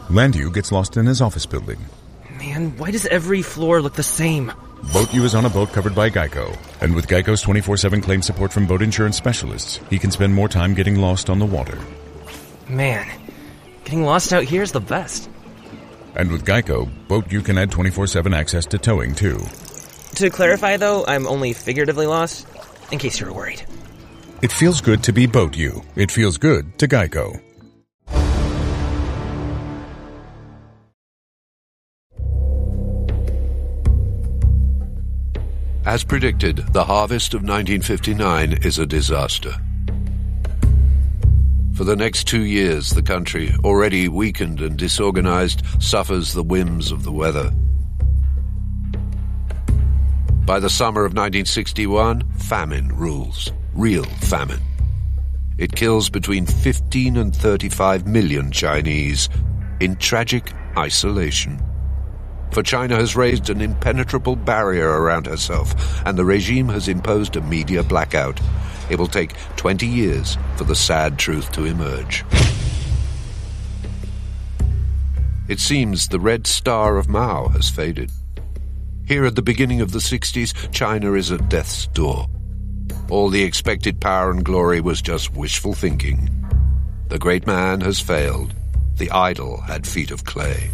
Landu gets lost in his office building. Man, why does every floor look the same? Boat U is on a boat covered by Geico, and with Geico's 24/7 claim support from boat insurance specialists, he can spend more time getting lost on the water. Man, getting lost out here is the best. And with Geico, Boat U can add 24/7 access to towing, too. To clarify, though, I'm only figuratively lost, in case you were worried. It feels good to be Boat U. It feels good to Geico. As predicted, the harvest of 1959 is a disaster. For the next 2 years, the country, already weakened and disorganized, suffers the whims of the weather. By the summer of 1961, famine rules. Real famine. It kills between 15 and 35 million Chinese in tragic isolation. For China has raised an impenetrable barrier around herself, and the regime has imposed a media blackout. It will take 20 years for the sad truth to emerge. It seems the red star of Mao has faded. Here at the beginning of the 60s, China is at death's door. All the expected power and glory was just wishful thinking. The great man has failed. The idol had feet of clay.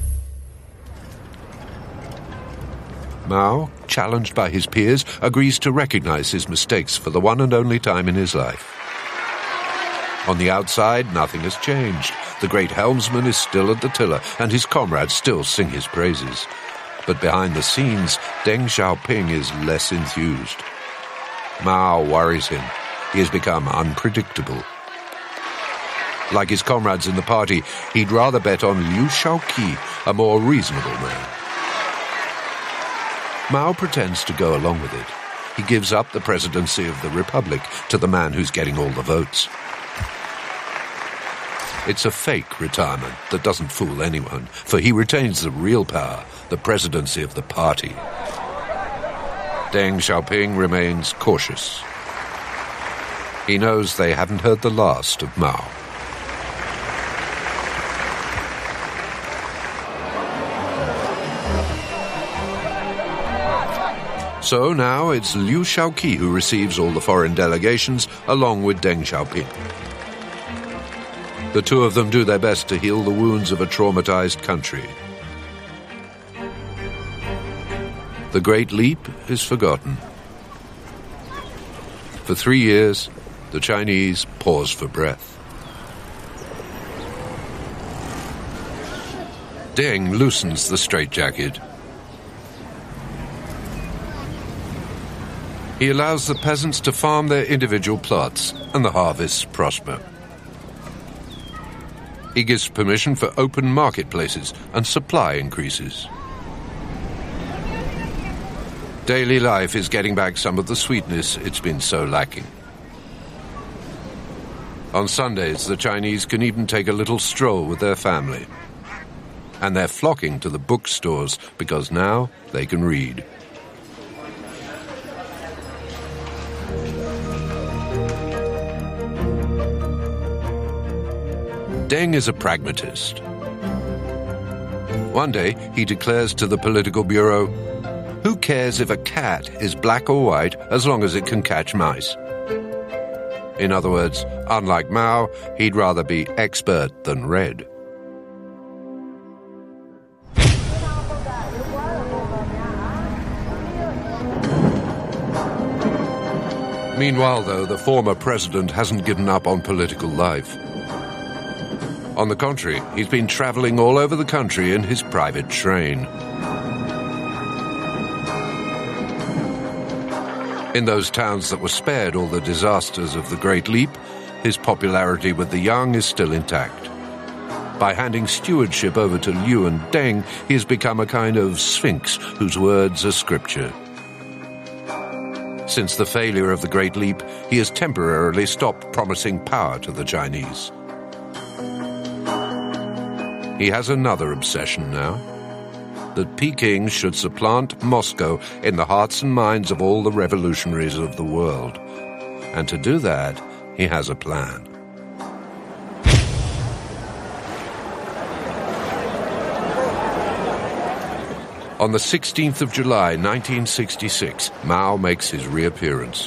Mao, challenged by his peers, agrees to recognize his mistakes for the one and only time in his life. On the outside, nothing has changed. The great helmsman is still at the tiller, and his comrades still sing his praises. But behind the scenes, Deng Xiaoping is less enthused. Mao worries him. He has become unpredictable. Like his comrades in the party, he'd rather bet on Liu Shaoqi, a more reasonable man. Mao pretends to go along with it. He gives up the presidency of the Republic to the man who's getting all the votes. It's a fake retirement that doesn't fool anyone, for he retains the real power, the presidency of the party. Deng Xiaoping remains cautious. He knows they haven't heard the last of Mao. So now it's Liu Shaoqi who receives all the foreign delegations, along with Deng Xiaoping. The two of them do their best to heal the wounds of a traumatized country. The Great Leap is forgotten. For 3 years, the Chinese pause for breath. Deng loosens the straitjacket. He allows the peasants to farm their individual plots, and the harvests prosper. He gives permission for open marketplaces, and supply increases. Daily life is getting back some of the sweetness it's been so lacking. On Sundays, the Chinese can even take a little stroll with their family. And they're flocking to the bookstores because now they can read. Deng is a pragmatist. One day, he declares to the political bureau, "Who cares if a cat is black or white as long as it can catch mice?" In other words, unlike Mao, he'd rather be expert than red. Meanwhile, though, the former president hasn't given up on political life. On the contrary, he's been traveling all over the country in his private train. In those towns that were spared all the disasters of the Great Leap, his popularity with the young is still intact. By handing stewardship over to Liu and Deng, he has become a kind of sphinx whose words are scripture. Since the failure of the Great Leap, he has temporarily stopped promising power to the Chinese. He has another obsession now, that Peking should supplant Moscow in the hearts and minds of all the revolutionaries of the world. And to do that, he has a plan. On the 16th of July, 1966, Mao makes his reappearance.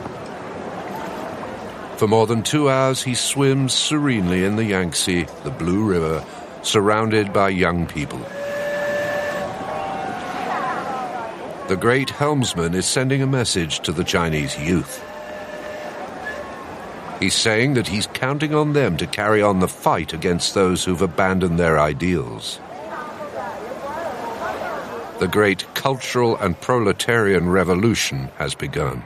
For more than 2 hours, he swims serenely in the Yangtze, the Blue River, surrounded by young people. The great helmsman is sending a message to the Chinese youth. He's saying that he's counting on them to carry on the fight against those who've abandoned their ideals. The great cultural and proletarian revolution has begun.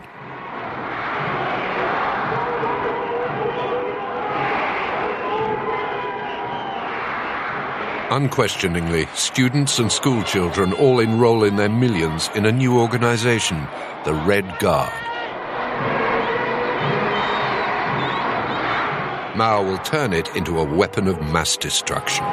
Unquestioningly, students and schoolchildren all enroll in their millions in a new organization, the Red Guard. Mao will turn it into a weapon of mass destruction.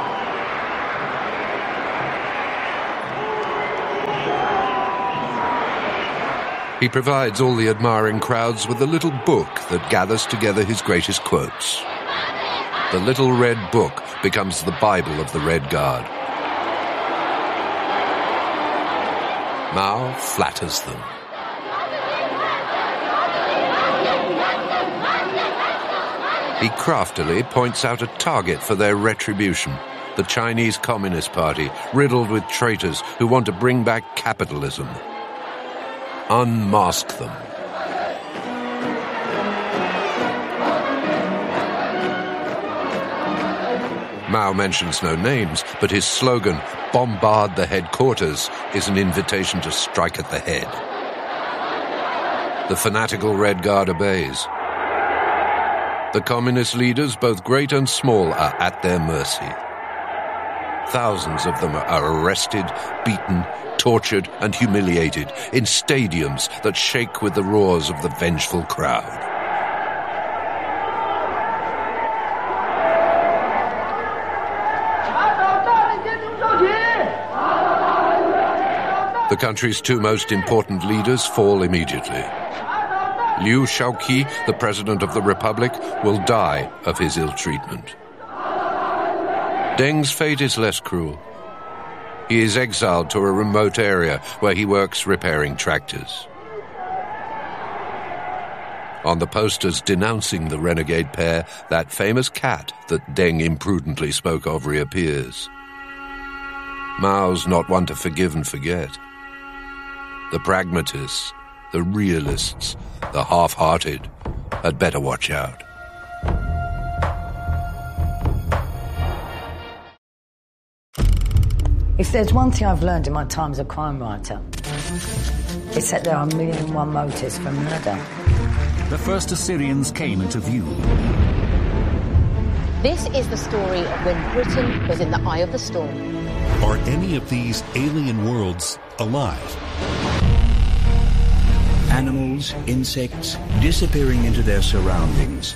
He provides all the admiring crowds with a little book that gathers together his greatest quotes. The Little Red Book becomes the Bible of the Red Guard. Mao flatters them. He craftily points out a target for their retribution, the Chinese Communist Party, riddled with traitors who want to bring back capitalism. Unmask them. Mao mentions no names, but his slogan, "Bombard the headquarters," is an invitation to strike at the head. The fanatical Red Guard obeys. The communist leaders, both great and small, are at their mercy. Thousands of them are arrested, beaten, tortured, and humiliated in stadiums that shake with the roars of the vengeful crowd. The country's two most important leaders fall immediately. Liu Shaoqi, the President of the Republic, will die of his ill treatment. Deng's fate is less cruel. He is exiled to a remote area where he works repairing tractors. On the posters denouncing the renegade pair, that famous cat that Deng imprudently spoke of reappears. Mao's not one to forgive and forget. The pragmatists, the realists, the half-hearted had better watch out. If there's one thing I've learned in my time as a crime writer, it's that there are 1,000,001 motives for murder. The first Assyrians came into view. This is the story of when Britain was in the eye of the storm. Are any of these alien worlds alive? Animals, insects, disappearing into their surroundings.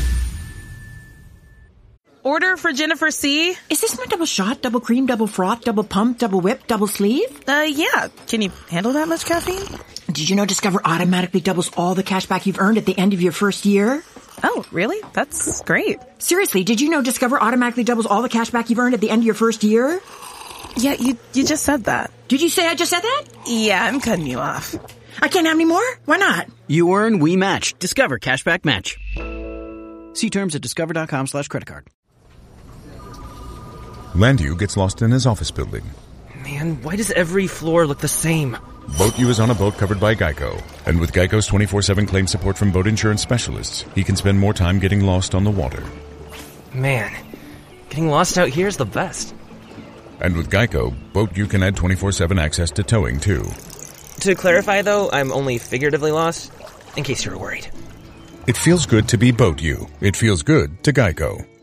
Order for Jennifer C. Is this my double shot, double cream, double froth, double pump, double whip, double sleeve? Yeah. Can you handle that much caffeine? Did you know Discover automatically doubles all the cash back you've earned at the end of your first year? Oh, really? That's great. Seriously, did you know Discover automatically doubles all the cash back you've earned at the end of your first year? Yeah, you just said that. Did you say I just said that? Yeah, I'm cutting you off. I can't have any more? Why not? You earn, we match. Discover Cashback Match. See terms at discover.com/creditcard. Landu gets lost in his office building. Man, why does every floor look the same? Boat U is on a boat covered by Geico. And with Geico's 24/7 claim support from boat insurance specialists, he can spend more time getting lost on the water. Man, getting lost out here is the best. And with Geico, Boat U can add 24/7 access to towing, too. To clarify, though, I'm only figuratively lost, in case you were worried. It feels good to be Boat U. It feels good to Geico.